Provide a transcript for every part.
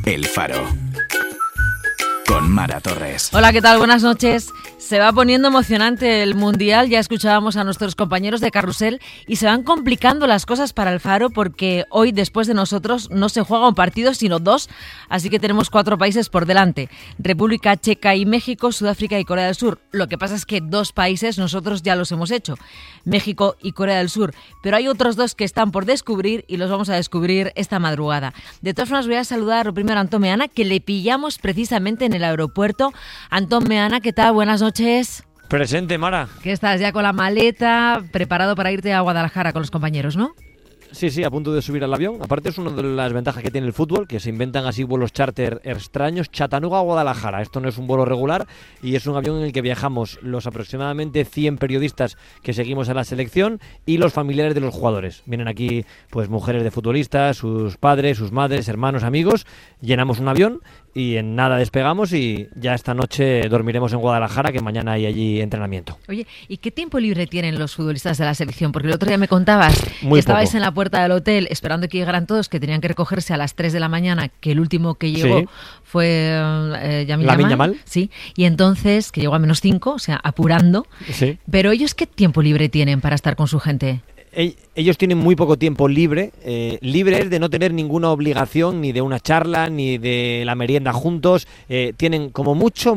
El Faro, con Mara Torres. Hola, ¿qué tal? Buenas noches. Se va poniendo emocionante el Mundial, ya escuchábamos a nuestros compañeros de Carrusel y se van complicando las cosas para el Faro porque hoy, después de nosotros, no se juega un partido sino dos, así que tenemos 4 países por delante: República Checa y México, Sudáfrica y Corea del Sur. Lo que pasa es que 2 países nosotros ya los hemos hecho, México y Corea del Sur, pero hay otros 2 que están por descubrir y los vamos a descubrir esta madrugada. De todas formas, voy a saludar primero a Antón Meana, que le pillamos precisamente en el aeropuerto. Antón Meana, ¿qué tal? Buenas noches. Presente, Mara. ¿Qué estás ya con la maleta, preparado para irte a Guadalajara con los compañeros, no? Sí, a punto de subir al avión. Aparte es una de las ventajas que tiene el fútbol, que se inventan así vuelos charter extraños. Chattanooga a Guadalajara. Esto no es un vuelo regular y es un avión en el que viajamos los aproximadamente 100 periodistas que seguimos a la selección y los familiares de los jugadores. Vienen aquí pues mujeres de futbolistas, sus padres, sus madres, hermanos, amigos. Llenamos un avión y en nada despegamos y ya esta noche dormiremos en Guadalajara, que mañana hay allí entrenamiento. Oye, ¿y qué tiempo libre tienen los futbolistas de la selección? Porque el otro día me contabas que estabais en la puerta del hotel esperando que llegaran todos, que tenían que recogerse a las 3 de la mañana, que el último que llegó fue Lamine Yamal. Sí, y entonces, que llegó a -5, o sea, apurando. Sí. Pero ellos, ¿qué tiempo libre tienen para estar con su gente? Ellos tienen muy poco tiempo libre. Libre es de no tener ninguna obligación, ni de una charla, ni de la merienda juntos. Tienen como mucho,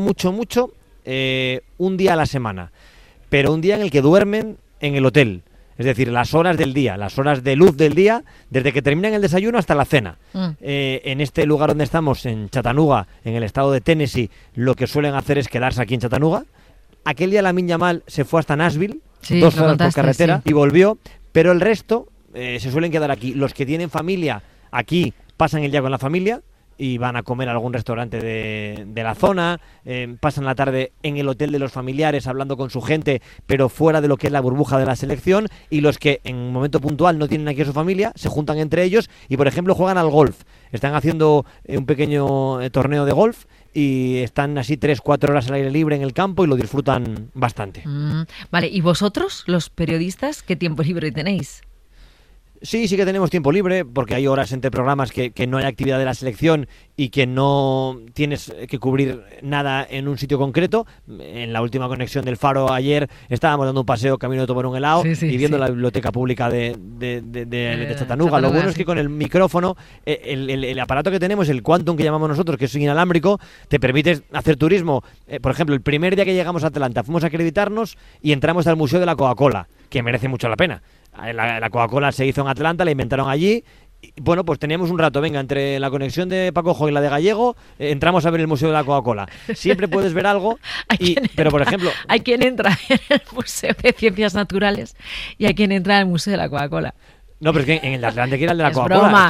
un día a la semana. Pero un día en el que duermen en el hotel. Es decir, las horas del día, las horas de luz del día, desde que terminan el desayuno hasta la cena. En este lugar donde estamos, en Chattanooga, en el estado de Tennessee, lo que suelen hacer es quedarse aquí en Chattanooga. Aquel día Lamine Yamal se fue hasta Nashville, 2 horas por carretera, y volvió. Pero el resto se suelen quedar aquí. Los que tienen familia aquí pasan el día con la familia y van a comer a algún restaurante de la zona, pasan la tarde en el hotel de los familiares hablando con su gente, pero fuera de lo que es la burbuja de la selección. Y los que en un momento puntual no tienen aquí a su familia, se juntan entre ellos y, por ejemplo, juegan al golf. Están haciendo un pequeño torneo de golf y están así 3-4 horas al aire libre en el campo y lo disfrutan bastante. Vale, ¿y vosotros, los periodistas, qué tiempo libre tenéis? Sí que tenemos tiempo libre, porque hay horas entre programas que no hay actividad de la selección y que no tienes que cubrir nada en un sitio concreto. En la última conexión del Faro ayer estábamos dando un paseo camino de tomar un helado y viendo la biblioteca pública de Chattanooga. Lo bueno es que con el micrófono, el aparato que tenemos, el Quantum que llamamos nosotros, que es inalámbrico, te permite hacer turismo. Por ejemplo, el primer día que llegamos a Atlanta fuimos a acreditarnos y entramos al Museo de la Coca-Cola, que merece mucho la pena. La Coca-Cola se hizo en Atlanta, la inventaron allí. Y, bueno, pues teníamos un rato, entre la conexión de Paco Jo y la de Gallego, entramos a ver el Museo de la Coca-Cola. Siempre puedes ver algo, pero por ejemplo... Hay quien entra en el Museo de Ciencias Naturales y hay quien entra en el Museo de la Coca-Cola. No, pero es que en el de Atlanta era el de la Coca-Cola.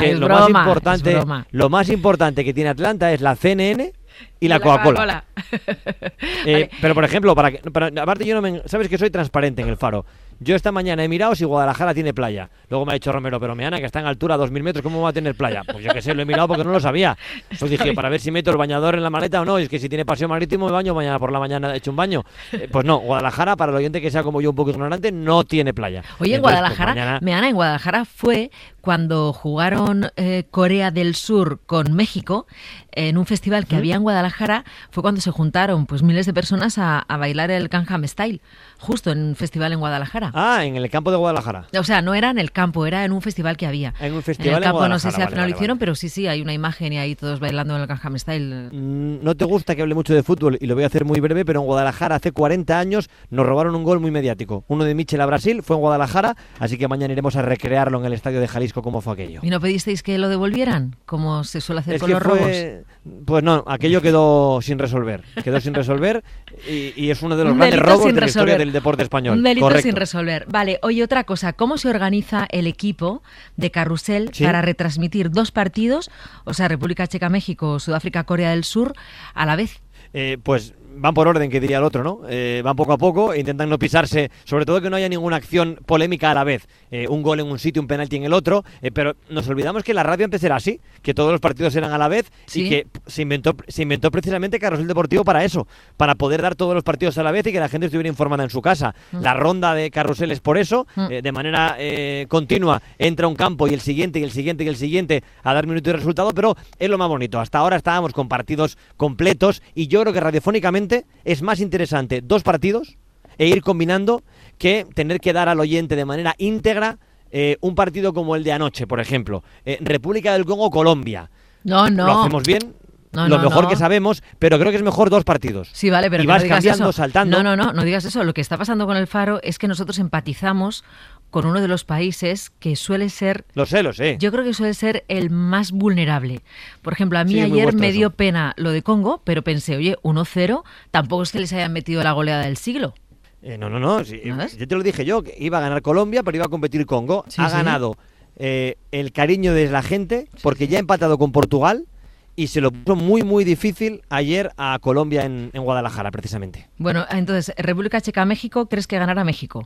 Lo más importante que tiene Atlanta es la CNN y la Coca-Cola. Vale. Pero por ejemplo, aparte yo sabes que soy transparente en el Faro. Yo esta mañana he mirado si Guadalajara tiene playa. Luego me ha dicho Romero, pero Meana, que está en altura a 2.000 metros, ¿cómo va a tener playa? Pues yo qué sé, lo he mirado porque no lo sabía. Pues dije, para ver si meto el bañador en la maleta o no. Y es que si tiene paseo marítimo, me baño mañana por la mañana, he hecho un baño. Pues no, Guadalajara, para el oyente que sea como yo un poco ignorante, no tiene playa. Oye, en Guadalajara, Meana, en Guadalajara fue cuando jugaron Corea del Sur con México, en un festival que había en Guadalajara, fue cuando se juntaron pues miles de personas a bailar el Gangnam Style, justo en un festival en Guadalajara. Ah, en el campo de Guadalajara. O sea, no era en el campo, era en un festival que había. En un festival en el campo, en no sé si al final lo hicieron, vale. Pero sí, hay una imagen y ahí todos bailando en el Gangnam Style. No te gusta que hable mucho de fútbol y lo voy a hacer muy breve, pero en Guadalajara hace 40 años nos robaron un gol muy mediático. Uno de Michel a Brasil, fue en Guadalajara, así que mañana iremos a recrearlo en el estadio de Jalisco como fue aquello. ¿Y no pedisteis que lo devolvieran, como se suele hacer con los robos? Pues no, aquello quedó sin resolver. Y es uno de los grandes robos de la historia del deporte español. Un delito Correcto. sin resolver. Vale, oye, otra cosa, ¿cómo se organiza el equipo de Carrusel para retransmitir 2 partidos, o sea, República Checa, México, Sudáfrica, Corea del Sur, a la vez? Pues van por orden, que diría el otro, ¿no? Van poco a poco, intentan no pisarse, sobre todo que no haya ninguna acción polémica a la vez. Un gol en un sitio, un penalti en el otro, pero nos olvidamos que la radio antes era así, que todos los partidos eran a la vez, ¿sí? Y que se inventó precisamente Carrusel Deportivo para eso, para poder dar todos los partidos a la vez y que la gente estuviera informada en su casa. La ronda de carrusel es por eso, de manera continua entra un campo y el siguiente y el siguiente y el siguiente a dar minuto y resultado, pero es lo más bonito. Hasta ahora estábamos con partidos completos y yo creo que radiofónicamente es más interesante 2 partidos e ir combinando que tener que dar al oyente de manera íntegra un partido como el de anoche, por ejemplo. República del Congo, Colombia. No. Lo hacemos bien. Lo mejor que sabemos, pero creo que es mejor 2 partidos. Sí, vale, pero y vas cambiando, eso. saltando. No digas eso. Lo que está pasando con el Faro es que nosotros empatizamos con uno de los países que suele ser... Lo sé. Yo creo que suele ser el más vulnerable. Por ejemplo, a mí ayer me dio pena lo de Congo, pero pensé, oye, 1-0, tampoco es que les hayan metido la goleada del siglo. No. Sí, ya te lo dije yo, que iba a ganar Colombia, pero iba a competir Congo. Ha ganado el cariño de la gente, porque ya ha empatado con Portugal y se lo puso muy, muy difícil ayer a Colombia en Guadalajara, precisamente. Bueno, entonces, República Checa-México, ¿crees que ganará México?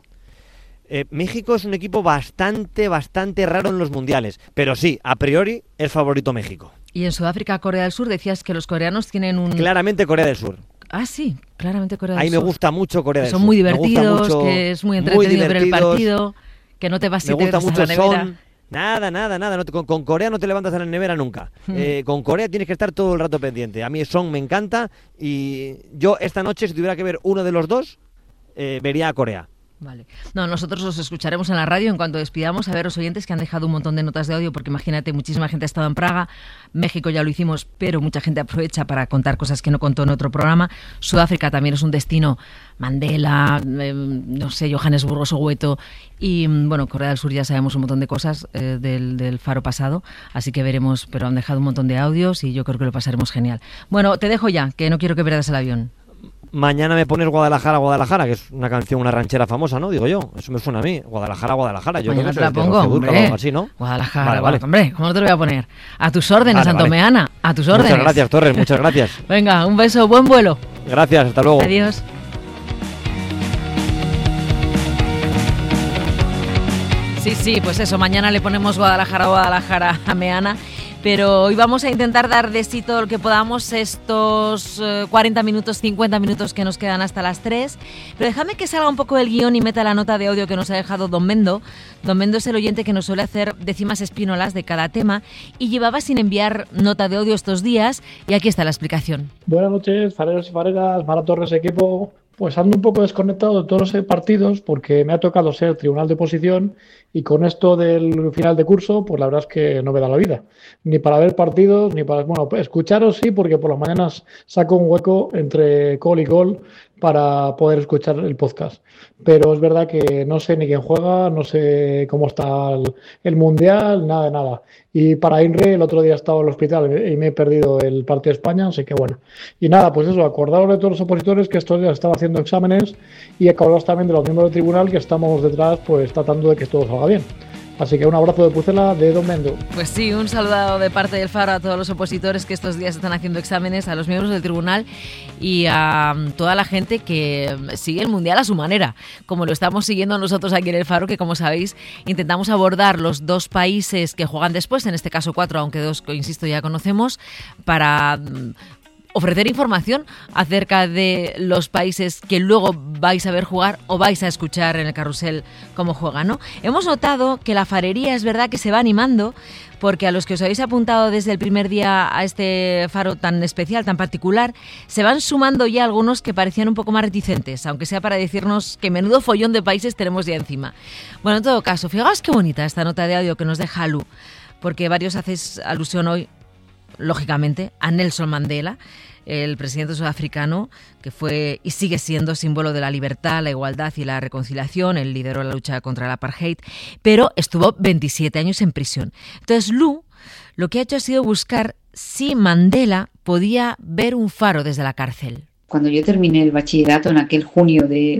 México es un equipo bastante raro en los mundiales, pero sí, a priori es favorito México. Y en Sudáfrica, Corea del Sur, decías que los coreanos tienen un... Claramente Corea del Sur. Ah, sí, claramente Corea del Sur. Ahí me gusta mucho Corea del Sur. Son muy divertidos, que es muy entretenido ver el partido, que no te vas a meter mucho a la nevera. Nada. No, con Corea no te levantas a la nevera nunca. Con Corea tienes que estar todo el rato pendiente. A mí Son me encanta y yo esta noche, si tuviera que ver uno de los dos, vería a Corea. Vale. No, nosotros los escucharemos en la radio en cuanto despidamos. A ver, los oyentes que han dejado un montón de notas de audio, porque imagínate, muchísima gente ha estado en Praga, México ya lo hicimos, pero mucha gente aprovecha para contar cosas que no contó en otro programa. Sudáfrica también es un destino, Mandela, no sé, Johannesburgo, Soweto, y bueno, Corea del Sur ya sabemos un montón de cosas del Faro pasado, así que veremos, pero han dejado un montón de audios y yo creo que lo pasaremos genial. Bueno, te dejo ya, que no quiero que pierdas el avión. Mañana me pones Guadalajara, que es una canción, una ranchera famosa, ¿no? Digo yo, eso me suena a mí. Guadalajara. Yo mañana creo que te la pongo, hombre. Algo así, ¿no? Guadalajara, vale. Hombre, ¿cómo no te lo voy a poner? A tus órdenes, Santomeana, a tus órdenes. Muchas gracias, Torres, muchas gracias. Venga, un beso, buen vuelo. Gracias, hasta luego. Adiós. Sí, pues eso, mañana le ponemos Guadalajara a Meana. Pero hoy vamos a intentar dar de sí todo lo que podamos estos 40 minutos, 50 minutos que nos quedan hasta las 3. Pero déjame que salga un poco del guión y meta la nota de audio que nos ha dejado Don Mendo. Don Mendo es el oyente que nos suele hacer décimas espínolas de cada tema y llevaba sin enviar nota de audio estos días y aquí está la explicación. Buenas noches, fareros y fareras, Mara Torres, equipo. Pues ando un poco desconectado de todos los partidos porque me ha tocado ser tribunal de oposición y con esto del final de curso, pues la verdad es que no me da la vida. Ni para ver partidos, ni para... Bueno, escucharos sí, porque por las mañanas saco un hueco entre gol y gol para poder escuchar el podcast. Pero es verdad que no sé ni quién juega, no sé cómo está el Mundial, nada de nada. Y para INRE el otro día estaba en el hospital y me he perdido el partido de España, así que bueno. Y nada, pues eso, acordaros de todos los opositores que estos días están haciendo exámenes y acordaros también de los miembros del tribunal que estamos detrás pues tratando de que todo salga bien. Así que un abrazo de Pucela de Don Mendo. Pues sí, un saludo de parte del Faro a todos los opositores que estos días están haciendo exámenes, a los miembros del tribunal y a toda la gente que sigue el Mundial a su manera, como lo estamos siguiendo nosotros aquí en el Faro, que como sabéis intentamos abordar los 2 países que juegan después, en este caso 4, aunque 2, insisto, ya conocemos, para ofrecer información acerca de los países que luego vais a ver jugar o vais a escuchar en el carrusel cómo juegan, ¿no? Hemos notado que la farería es verdad que se va animando, porque a los que os habéis apuntado desde el primer día a este Faro tan especial, tan particular, se van sumando ya algunos que parecían un poco más reticentes, aunque sea para decirnos que menudo follón de países tenemos ya encima. Bueno, en todo caso, fijaos qué bonita esta nota de audio que nos deja Lu, porque varios hacéis alusión hoy, lógicamente, a Nelson Mandela, el presidente sudafricano que fue y sigue siendo símbolo de la libertad, la igualdad y la reconciliación. Él lideró la lucha contra el apartheid, pero estuvo 27 años en prisión. Entonces Lu lo que ha hecho ha sido buscar si Mandela podía ver un Faro desde la cárcel. Cuando yo terminé el bachillerato en aquel junio de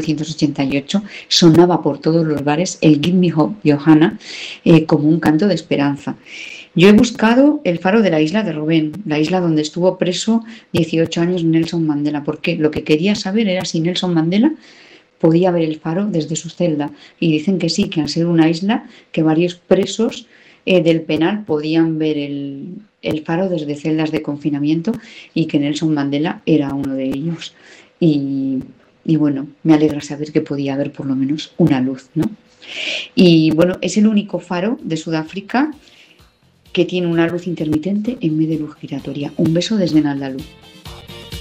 1988, sonaba por todos los bares el Give Me Hope, Johanna, como un canto de esperanza. Yo he buscado el faro de la isla de Robben, la isla donde estuvo preso 18 años Nelson Mandela, porque lo que quería saber era si Nelson Mandela podía ver el faro desde su celda. Y dicen que sí, que al ser una isla, que varios presos del penal podían ver el faro desde celdas de confinamiento y que Nelson Mandela era uno de ellos. Y bueno, me alegra saber que podía haber por lo menos una luz, ¿no? Y bueno, es el único faro de Sudáfrica que tiene una luz intermitente en vez de luz giratoria. Un beso desde Naldalú.